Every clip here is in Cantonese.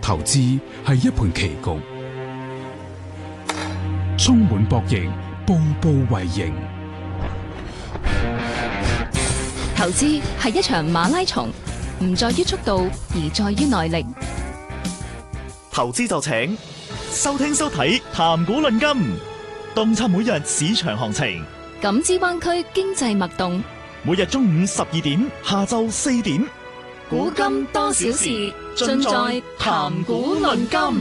投資係一盤棋局，充滿博弈，步步為營。 投資係一場馬拉松，唔在於速度，而在於耐力。 投資就請收聽收睇談股論金，洞察每日市場行情， 感知灣區經濟脈動。 每日中午12點，下晝4點， 古今多少事，盡在談股論金。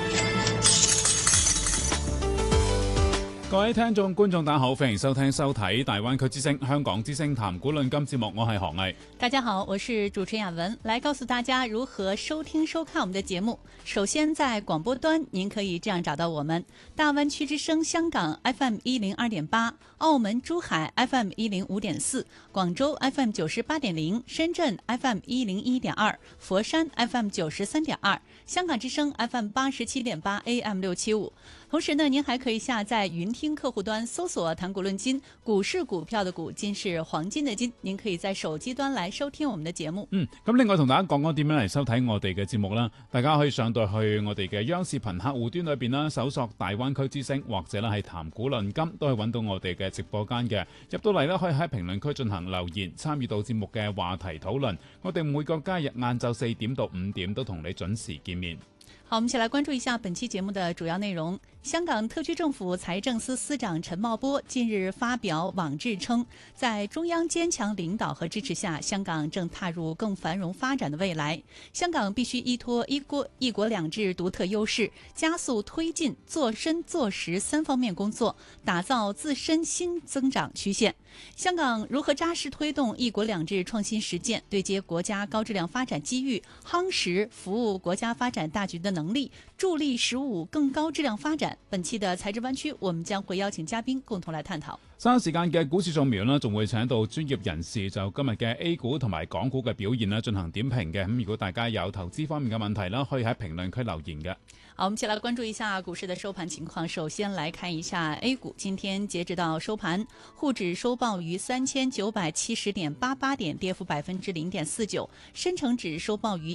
各位聽眾觀眾大家好，歡迎收聽收睇大灣區之聲香港之聲談股論金節目，我係何毅。 大家好，我是主持人亞文，來告訴大家如何收聽收看我們的節目。首先在廣播端您可以這樣找到我們：大灣區之聲香港 FM 102.8，澳門珠海 FM 105.4，廣州 FM 98.0，深圳 FM 101.2，佛山 FM 93.2，香港之聲 FM 87.8 AM 675。同時呢，您還可以下載雲聽客戶端搜索談股論金，股是股票的股，金是黃金的金，您可以在手機端來收聽我們的節目。 咁另外同大家講講點樣嚟收睇我哋嘅節目啦。大家可以上到去我哋嘅央視頻客戶端裏邊啦，搜索大灣區之聲或者咧係談股論金，都可以揾到我哋嘅直播間嘅。入到嚟咧，可以喺評論區進行留言，參與到節目嘅話題討論。我哋每個假日晏晝4點到5點都同你準時見面。 好，我們一起來關注一下本期節目的主要內容。香港特區政府財政司司長陳茂波近日發表網誌稱，在中央堅強領導和支持下，香港正踏入更繁榮發展的未來。香港必須依託一國兩制獨特優勢，加速推進做深做實3方面工作，打造自身新增長曲線。香港如何扎實推動一國兩制創新實踐，對接國家高質量發展機遇，夯實服務國家發展大局的能力，助力15更高質量發展。本期的財智灣區，我們將會邀請嘉賓共同來探討。 稍後時間嘅股市掃描呢，仲會請到專業人士就今日嘅 A 股同埋港股嘅表現呢進行點評嘅。咁如果大家有投資方面嘅問題呢，可以喺評論區留言嘅。 好，我們一起來關注一下股市的收盤情況。首先來看一下 A 股，今天截止到收盤，滬指收報於3970.88點，跌幅0.49%；深成指收報於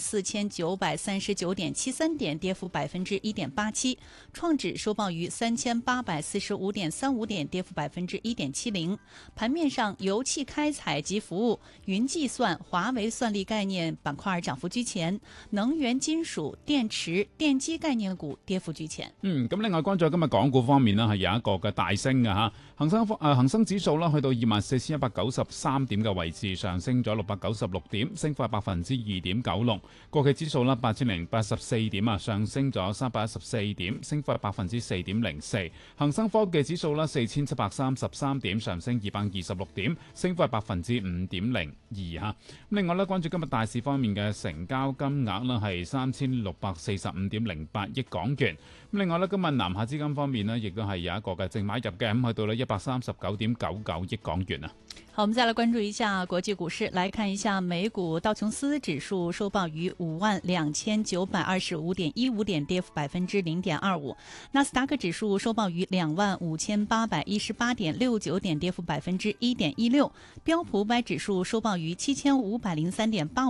14939.73點，跌幅1.87%；創指收報於3845.35點，跌幅1.70%。盤面上，油氣開採及服務、雲計算、華為算力概念板塊漲幅居前，能源、金屬、電池、電機概念股跌幅居前。 咁另外關注今日港股方面呢，係有一個嘅大升嘅吓，恒生指數啦去到24,193點嘅位置，上升咗696點，升幅係2.96%。國企指數啦8084點啊，上升咗314點，升幅係4.04%。恒生科技指數啦4733點，上升226點，升幅係5.02%吓。另外咧，關注今日大市方面嘅成交金額啦係3645.08億港元。咁另外咧，今日南下資金方面呢，亦都係有一個嘅淨買入嘅，咁去到呢139.99億港元啊。 好，我們再來關注一下國際股市，來看一下美股道瓊斯指數收報於52,925.15點，跌幅0.25%；納斯達克指數收報於25,818.69點，跌幅1.16%；標普500指數收報於7503.85